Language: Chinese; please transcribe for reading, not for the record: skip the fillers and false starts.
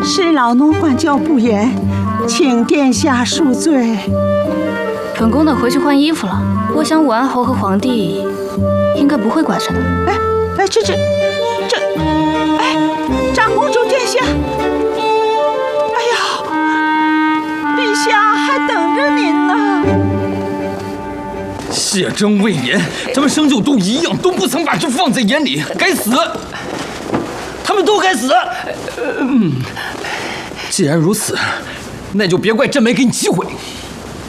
是老奴管教不严，请殿下恕罪。 本宫得回去换衣服了。我想武安侯和皇帝应该不会管事的。 哎，长公主殿下，哎呀，陛下还等着您呢。 谢真魏延，他们生就都一样，都不曾把这放在眼里，该死！他们都该死。既然如此，那就别怪朕没给你机会。